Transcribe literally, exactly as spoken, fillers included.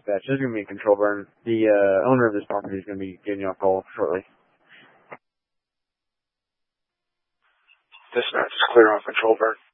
dispatch. This is going to be Control Burn. The uh, owner of this property is going to be giving you a call shortly. Dispatch is clear on Control Burn.